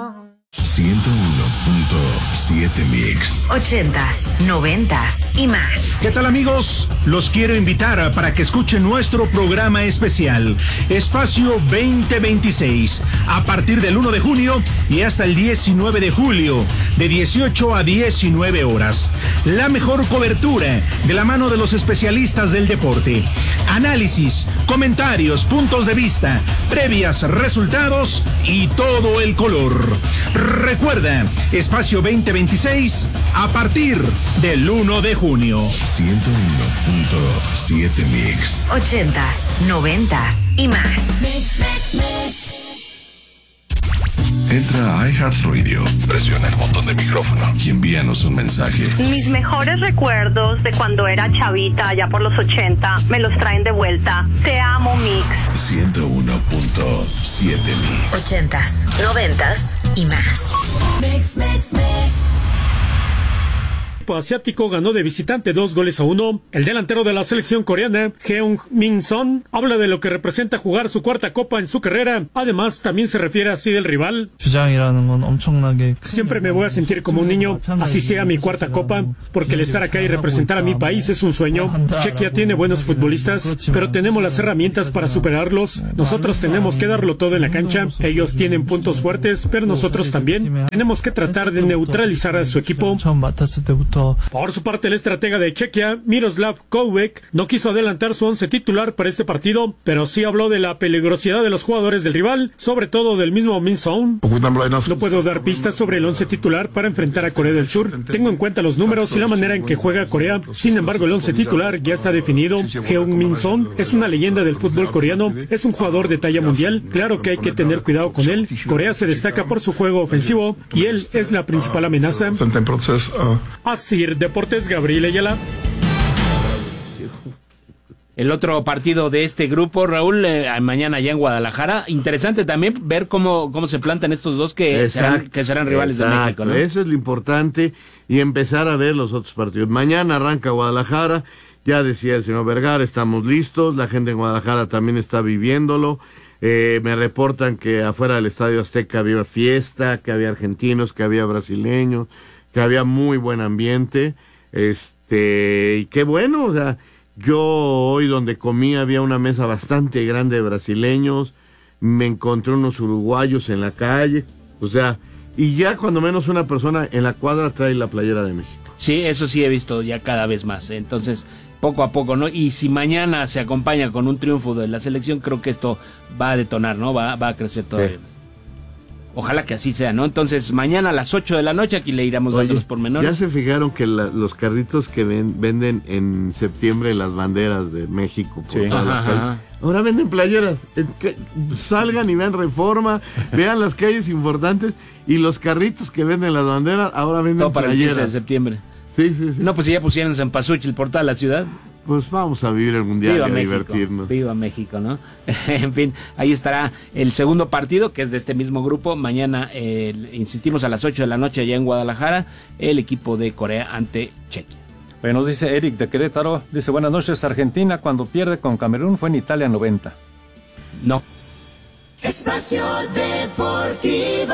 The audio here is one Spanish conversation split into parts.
101.7 Mix. 80s, 90s y más. ¿Qué tal, amigos? Los quiero invitar para que escuchen nuestro programa especial Espacio 2026 a partir del 1 de junio y hasta el 19 de julio de 18 a 19 horas. La mejor cobertura de la mano de los especialistas del deporte. Análisis, comentarios, puntos de vista, previas, resultados y todo el color. Recuerda, Espacio 2026 a partir del 1 de junio. 101.7 Mix. 80s, 90s y más. Entra a iHeartRadio, presiona el botón de micrófono y envíanos un mensaje. Mis mejores recuerdos de cuando era chavita, allá por los 80, me los traen de vuelta. Te amo, Mix. 101.7 Mix. 80s, 90s y más. Mix. Asiático ganó de visitante 2-1. El delantero de la selección coreana, Heung-min Son, habla de lo que representa jugar su cuarta copa en su carrera. Además, también se refiere así del rival. Siempre me voy a sentir como un niño, así sea mi cuarta copa, porque el estar acá y representar a mi país es un sueño. Chequia tiene buenos futbolistas, pero tenemos las herramientas para superarlos. Nosotros tenemos que darlo todo en la cancha. Ellos tienen puntos fuertes, pero nosotros también. Tenemos que tratar de neutralizar a su equipo. Por su parte, el estratega de Chequia, Miroslav Koubek, no quiso adelantar su once titular para este partido, pero sí habló de la peligrosidad de los jugadores del rival, sobre todo del mismo Min Son. No puedo dar pistas sobre el once titular para enfrentar a Corea del Sur. Tengo en cuenta los números y la manera en que juega Corea. Sin embargo, el once titular ya está definido. Heung-min Son es una leyenda del fútbol coreano, es un jugador de talla mundial. Claro que hay que tener cuidado con él. Corea se destaca por su juego ofensivo y él es la principal amenaza. Asir Deportes, Gabriel Ayala. El otro partido de este grupo, Raúl, mañana allá en Guadalajara. Interesante también ver cómo se plantan estos dos que serán rivales de México, ¿no? Eso es lo importante y empezar a ver los otros partidos. Mañana arranca Guadalajara, ya decía el señor Vergara, estamos listos, la gente en Guadalajara también está viviéndolo. Me reportan que afuera del Estadio Azteca había fiesta, que había argentinos, que había brasileños, que había muy buen ambiente, y qué bueno, o sea, yo hoy donde comí había una mesa bastante grande de brasileños, me encontré unos uruguayos en la calle, o sea, y ya cuando menos una persona en la cuadra trae la playera de México. Sí, eso sí he visto ya cada vez más, entonces poco a poco, ¿no? Y si mañana se acompaña con un triunfo de la selección, creo que esto va a detonar, ¿no? Va a crecer todavía más. Ojalá que así sea, ¿no? Entonces, mañana a las 8 de la noche aquí le iremos dando los pormenores. ¿Ya se fijaron que los carritos que venden en septiembre las banderas de México? Por todas las calles? Ahora venden playeras. Salgan y vean Reforma, vean las calles importantes y los carritos que venden las banderas, ahora venden todo para playeras. El 15 de septiembre. Sí. No, pues si ya pusieron en Cempasúchil por toda la ciudad. Pues vamos a vivir el mundial y a México, divertirnos. Viva México, ¿no? En fin, ahí estará el segundo partido, que es de este mismo grupo. Mañana, insistimos, a las 8 de la noche allá en Guadalajara, el equipo de Corea ante Chequia. Bueno, nos dice Eric de Querétaro, dice, buenas noches, Argentina cuando pierde con Camerún fue en Italia 90. No. Espacio Deportivo.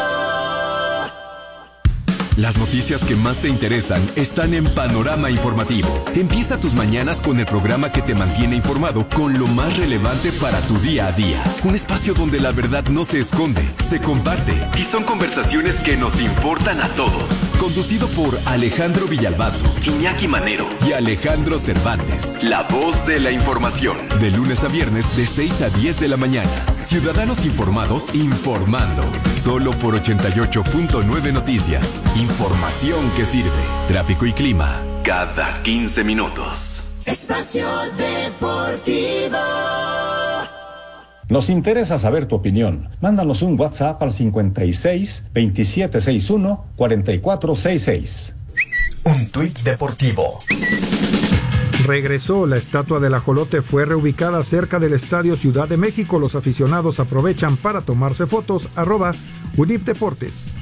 Las noticias que más te interesan están en Panorama Informativo. Empieza tus mañanas con el programa que te mantiene informado con lo más relevante para tu día a día. Un espacio donde la verdad no se esconde, se comparte y son conversaciones que nos importan a todos. Conducido por Alejandro Villalbazo, Iñaki Manero y Alejandro Cervantes. La voz de la información. De lunes a viernes de 6 a 10 de la mañana. Ciudadanos informados informando. Solo por 88.9 Noticias. Información que sirve. Tráfico y clima cada 15 minutos. Espacio Deportivo. Nos interesa saber tu opinión. Mándanos un WhatsApp al 56 2761 4466. Un tuit deportivo. Regresó, la estatua del ajolote fue reubicada cerca del Estadio Ciudad de México. Los aficionados aprovechan para tomarse fotos. @UNIP Deportes.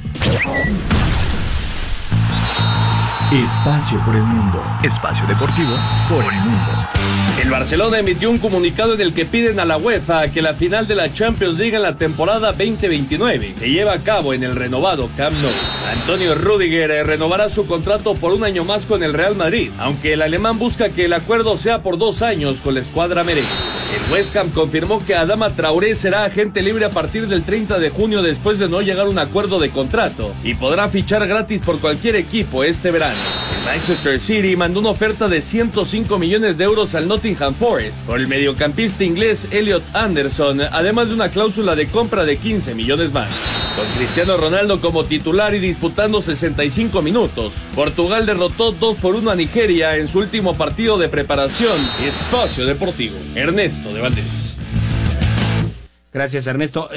Espacio por el mundo. Espacio deportivo por el mundo. El Barcelona emitió un comunicado en el que piden a la UEFA que la final de la Champions League en la temporada 2029 se lleve a cabo en el renovado Camp Nou. Antonio Rüdiger renovará su contrato por un año más con el Real Madrid, aunque el alemán busca que el acuerdo sea por 2 años con la escuadra merengue. El West Ham confirmó que Adama Traoré será agente libre a partir del 30 de junio después de no llegar a un acuerdo de contrato y podrá fichar gratis por cualquier equipo este verano. El Manchester City mandó una oferta de 105 millones de euros al Nottingham Forest por el mediocampista inglés Elliot Anderson, además de una cláusula de compra de 15 millones más. Con Cristiano Ronaldo como titular y disputando 65 minutos, Portugal derrotó 2-1 a Nigeria en su último partido de preparación. Espacio Deportivo, Ernesto de Valdés. Gracias, Ernesto.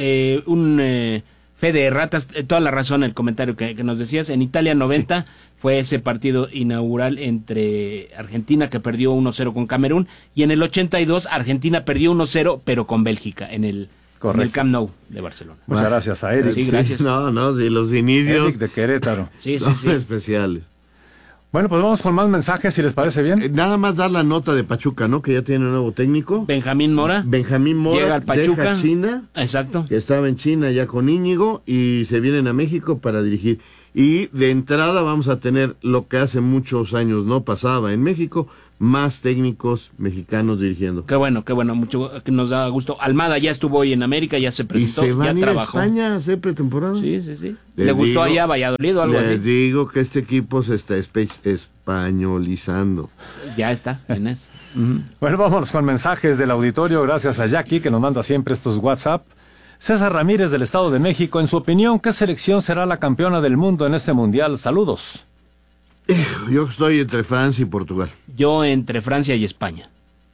Fe de ratas, toda la razón el comentario que nos decías. En Italia 90 fue ese partido inaugural entre Argentina, que perdió 1-0 con Camerún, y en el 82 Argentina perdió 1-0 pero con Bélgica en el Camp Nou de Barcelona. Muchas gracias a Eric. Sí, gracias. Sí, los inicios Eric de Querétaro. son especiales. Bueno, pues vamos con más mensajes, si les parece bien. Nada más dar la nota de Pachuca, ¿no? Que ya tiene un nuevo técnico. Benjamín Mora Llega al Pachuca. Deja China. Exacto. Que estaba en China ya con Íñigo y se vienen a México para dirigir. Y de entrada vamos a tener lo que hace muchos años no pasaba en México, más técnicos mexicanos dirigiendo. Qué bueno, mucho que nos da gusto. Almada ya estuvo hoy en América, ya se presentó, ¿Y se van ya a ir trabajó. a España a hacer pretemporada? Sí. ¿Le gustó allá Valladolid o algo así? Les digo que este equipo se está españolizando. Ya está, en eso. Bueno, vámonos con mensajes del auditorio, gracias a Jackie, que nos manda siempre estos WhatsApp. César Ramírez, del Estado de México, en su opinión, ¿qué selección será la campeona del mundo en este mundial? Saludos. Yo estoy entre Francia y Portugal. Yo entre Francia y España.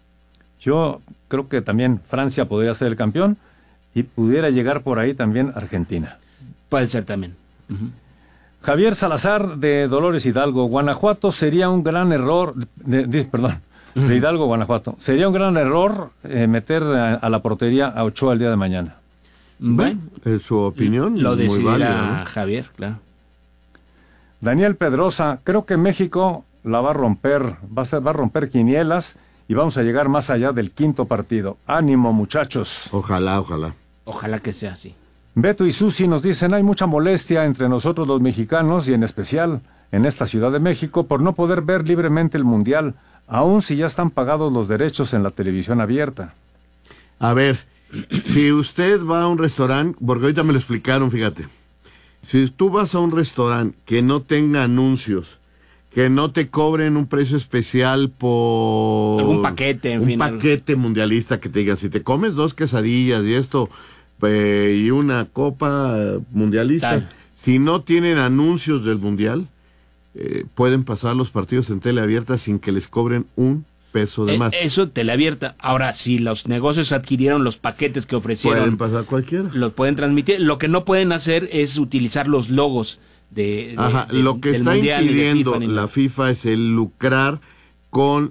Yo creo que también Francia podría ser el campeón y pudiera llegar por ahí también Argentina. Puede ser también. Javier Salazar, de Dolores Hidalgo, Guanajuato, sería un gran error, de Hidalgo, Guanajuato, sería un gran error meter a la portería a Ochoa el día de mañana. Bueno, su opinión lo muy decidirá válida, ¿no? Javier, claro. Daniel Pedrosa, creo que México la va a romper, va a romper quinielas y vamos a llegar más allá del 5º partido. Ánimo, muchachos. Ojalá. Ojalá que sea así. Beto y Susi nos dicen, hay mucha molestia entre nosotros los mexicanos y en especial en esta Ciudad de México por no poder ver libremente el Mundial, aun si ya están pagados los derechos en la televisión abierta. A ver, si usted va a un restaurante, porque ahorita me lo explicaron, fíjate. Si tú vas a un restaurante que no tenga anuncios, que no te cobren un precio especial por... algún paquete, en un fin. paquete mundialista que te digan, si te comes 2 quesadillas y esto, y una copa mundialista, Tal. si no tienen anuncios del mundial, pueden pasar los partidos en tele abierta sin que les cobren un peso de más. Eso, teleabierta. Ahora, si los negocios adquirieron los paquetes que ofrecieron, Pueden pasar cualquiera. los pueden transmitir. Lo que no pueden hacer es utilizar los logos lo que del está Mundial y de impidiendo FIFA, la FIFA es el lucrar con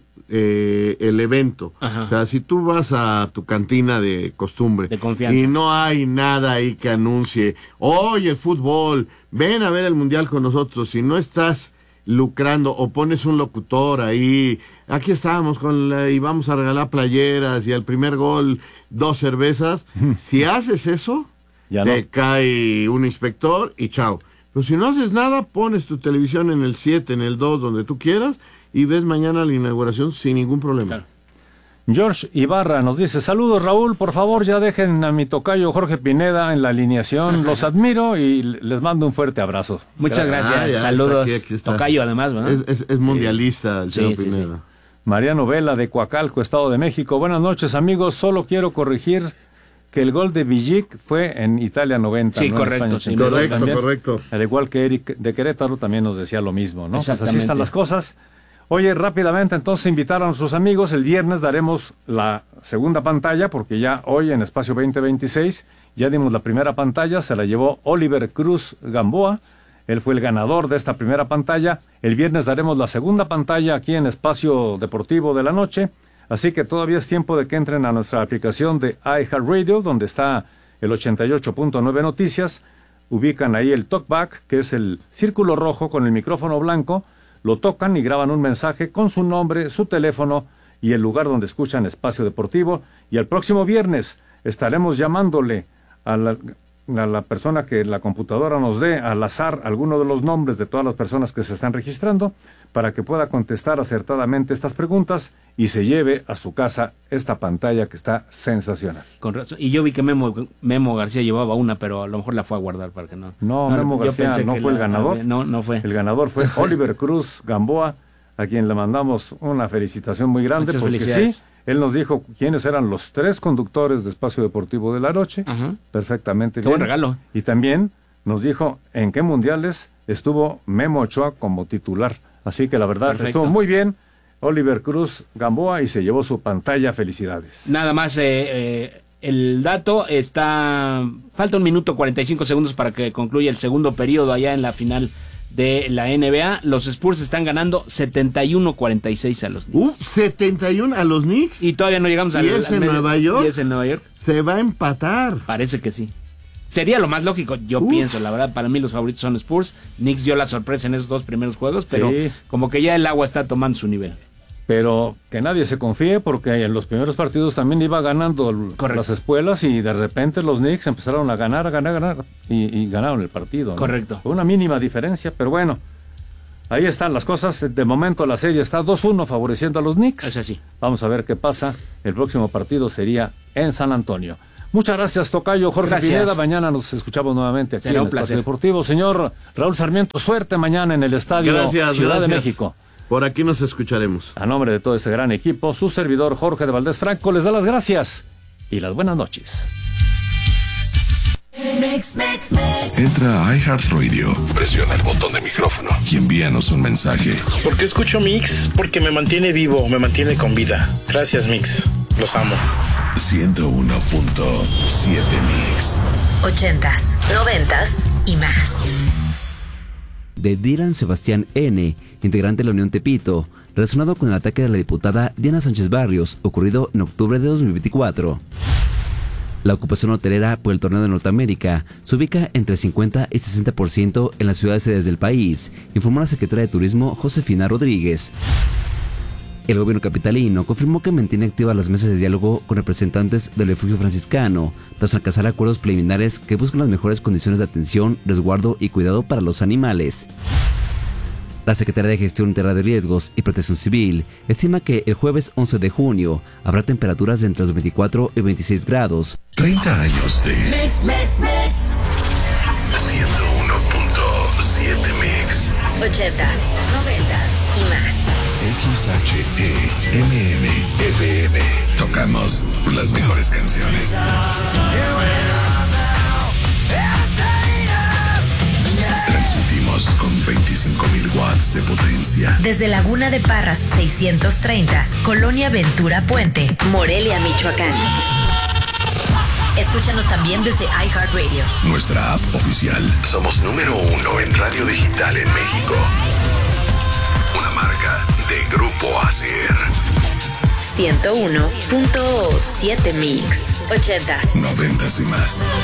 el evento. Ajá. O sea, si tú vas a tu cantina de costumbre de confianza y no hay nada ahí que anuncie, oye, el fútbol, ven a ver el Mundial con nosotros, si no estás lucrando o pones un locutor ahí, aquí estamos y vamos a regalar playeras y al primer gol 2 cervezas, si haces eso, ya te no. cae un inspector y chao. Pero si no haces nada, pones tu televisión en el 7, en el 2, donde tú quieras y ves mañana la inauguración sin ningún problema. Claro. George Ibarra nos dice, saludos Raúl, por favor ya dejen a mi tocayo Jorge Pineda en la alineación, los admiro y les mando un fuerte abrazo. Muchas gracias. Saludos. Aquí está. Tocayo además, ¿verdad? Es mundialista el señor Pineda. Sí. Mariano Vela de Coacalco, Estado de México, buenas noches amigos, solo quiero corregir que el gol de Villic fue en Italia 90. Sí, ¿no? correcto. Sí, correcto. Al igual que Eric de Querétaro también nos decía lo mismo, ¿no? Pues así Exactamente. están las cosas. Oye, rápidamente entonces invitar a nuestros amigos, el viernes daremos la segunda pantalla, porque ya hoy en Espacio 2026 ya dimos la primera pantalla, se la llevó Oliver Cruz Gamboa, él fue el ganador de esta primera pantalla. El viernes daremos la segunda pantalla aquí en Espacio Deportivo de la Noche, así que todavía es tiempo de que entren a nuestra aplicación de iHeartRadio, donde está el 88.9 Noticias, ubican ahí el talkback, que es el círculo rojo con el micrófono blanco, lo tocan y graban un mensaje con su nombre, su teléfono y el lugar donde escuchan Espacio Deportivo. Y el próximo viernes estaremos llamándole a la persona que la computadora nos dé al azar alguno de los nombres de todas las personas que se están registrando para que pueda contestar acertadamente estas preguntas y se lleve a su casa esta pantalla que está sensacional. Con razón. Y yo vi que Memo García llevaba una, pero a lo mejor la fue a guardar para que no. No, Memo García no fue el ganador. No fue. El ganador fue Oliver Cruz Gamboa, a quien le mandamos una felicitación muy grande. Muchas porque felicidades. Sí, él nos dijo quiénes eran los 3 conductores de Espacio Deportivo de la noche. Ajá. Perfectamente Qué bien. buen regalo. Y también nos dijo en qué mundiales estuvo Memo Ochoa como titular. Así que la verdad estuvo muy bien Oliver Cruz Gamboa y se llevó su pantalla. Felicidades. Nada más el dato está... Falta 1 minuto 45 segundos para que concluya el segundo periodo allá en la final de la NBA. Los Spurs están ganando 71-46 a los Knicks. 71 a los Knicks. Y todavía no llegamos ¿Y es en Nueva York? ¿Y es en Nueva York? Se va a empatar. Parece que sí. Sería lo más lógico, yo pienso, la verdad, para mí los favoritos son Spurs. Knicks dio la sorpresa en esos 2 primeros juegos, pero Sí. como que ya el agua está tomando su nivel. Pero que nadie se confíe porque en los primeros partidos también iba ganando las espuelas y de repente los Knicks empezaron a ganar y ganaron el partido, ¿no? Correcto. Fue una mínima diferencia, pero bueno, ahí están las cosas. De momento la serie está 2-1 favoreciendo a los Knicks. Es así. Vamos a ver qué pasa. El próximo partido sería en San Antonio. Muchas gracias, tocayo Jorge Gracias. Pineda. Mañana nos escuchamos nuevamente aquí Será en un el Espacio placer. Deportivo. Señor Raúl Sarmiento, suerte mañana en el Estadio Ciudad de México. Por aquí nos escucharemos. A nombre de todo ese gran equipo, su servidor Jorge de Valdés Franco les da las gracias y las buenas noches. Entra a iHeartRadio, presiona el botón de micrófono y envíanos un mensaje. ¿Por qué escucho Mix? Porque me mantiene vivo, me mantiene con vida. Gracias, Mix. Los amo. 101.7 Mix. 80s, 90s y más. De Dylan Sebastián N., integrante de la Unión Tepito, relacionado con el ataque de la diputada Diana Sánchez Barrios, ocurrido en octubre de 2024. La ocupación hotelera por el Torneo de Norteamérica se ubica entre 50 y 60% en las ciudades sedes del país, informó la secretaria de Turismo Josefina Rodríguez. El gobierno capitalino confirmó que mantiene activas las mesas de diálogo con representantes del refugio franciscano, tras alcanzar acuerdos preliminares que buscan las mejores condiciones de atención, resguardo y cuidado para los animales. La Secretaría de Gestión Integral de Riesgos y Protección Civil estima que el jueves 11 de junio habrá temperaturas de entre los 24 y 26 grados. 30 años de Mix. 101.7 Mix. 80s, 90s y más. XHEMM FM. Tocamos las mejores canciones. Transmitimos con 25.000 watts de potencia. Desde Laguna de Parras 630, Colonia Ventura Puente, Morelia, Michoacán. Escúchanos también desde iHeartRadio. Nuestra app oficial. Somos número 1 en radio digital en México. Una marca de Grupo ASER. 101.7 Mix. 80s, 90s y más.